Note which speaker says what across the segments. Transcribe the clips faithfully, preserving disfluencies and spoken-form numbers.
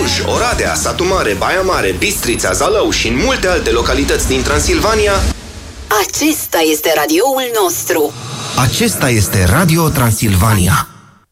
Speaker 1: Cluj, Oradea, Satu Mare, Baia Mare, Bistrița, Zalău și în multe alte localități din Transilvania.
Speaker 2: Acesta este radioul nostru.
Speaker 1: Acesta este Radio Transilvania.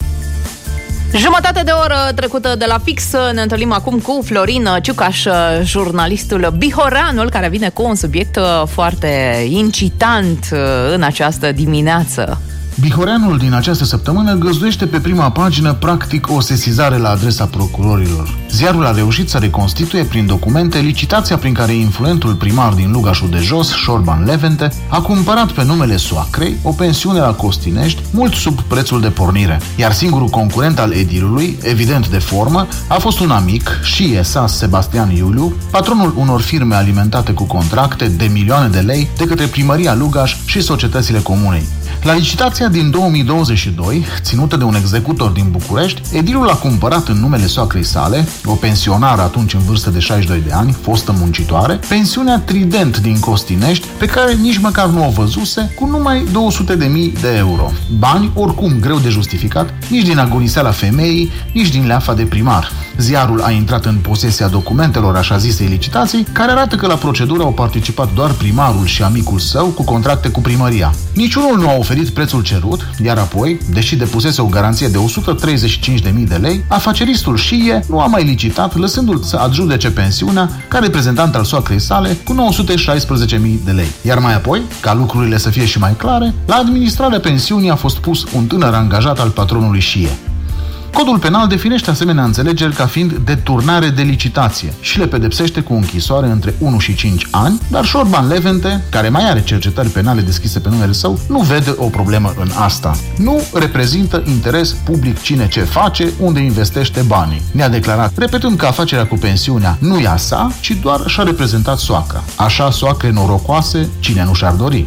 Speaker 3: Jumătate de oră trecută de la fix, ne întâlnim acum cu Florin Ciucaș, jurnalistul bihoreanul, care vine cu un subiect foarte incitant în această dimineață.
Speaker 4: Bihoreanul din această săptămână găzduiește pe prima pagină practic o sesizare la adresa procurorilor. Ziarul a reușit să reconstituie prin documente licitația prin care influentul primar din Lugașul de Jos, Șorban Levente, a cumpărat pe numele soacrei o pensiune la Costinești, mult sub prețul de pornire. Iar singurul concurent al edilului, evident de formă, a fost un amic, și E S A S Sebastian Iuliu, patronul unor firme alimentate cu contracte de milioane de lei de către Primăria Lugaș și societățile comunei. La licitația din două mii douăzeci și doi, ținută de un executor din București, edilul a cumpărat în numele soacrei sale, o pensionară atunci în vârstă de șaizeci și doi de ani, fostă muncitoare, pensiunea Trident din Costinești, pe care nici măcar nu o văzuse, cu numai două sute de mii de euro. Bani oricum greu de justificat, nici din agoniseala femeii, nici din leafa de primar. Ziarul a intrat în posesia documentelor așa zisei licitații, care arată că la procedură au participat doar primarul și amicul său cu contracte cu primăria. Niciunul nu a oferit prețul cerut, iar apoi, deși depusese o garanție de o sută treizeci și cinci de mii de lei, afaceristul Șie nu a mai licitat, lăsându-l să adjudece pensiunea ca reprezentant al soacrei sale cu nouă sute șaisprezece mii de lei. Iar mai apoi, ca lucrurile să fie și mai clare, la administrarea pensiunii a fost pus un tânăr angajat al patronului Șie. Codul penal definește asemenea înțelegeri ca fiind deturnare de licitație și le pedepsește cu închisoare între unu și cinci ani, dar Șorban Levente, care mai are cercetări penale deschise pe numele său, nu vede o problemă în asta. Nu reprezintă interes public cine ce face, unde investește banii. Ne-a declarat, repetând că afacerea cu pensiunea nu e a sa, ci doar și-a reprezentat soacra. Așa soacre norocoase, cine nu și-ar dori.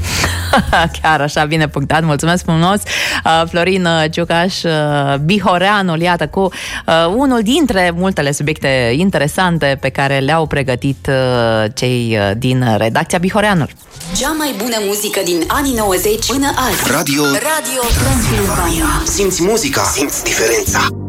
Speaker 3: Chiar așa, bine punctat, mulțumesc frumos. Florin Ciucaș, bihoreanul, iată, cu uh, unul dintre multele subiecte interesante pe care le-au pregătit uh, cei uh, din redacția Bihoreanul.
Speaker 2: Cea mai bună muzică din anii nouăzeci până azi.
Speaker 1: Radio
Speaker 2: Radio Transilvania.
Speaker 1: Simți muzica, simți diferența.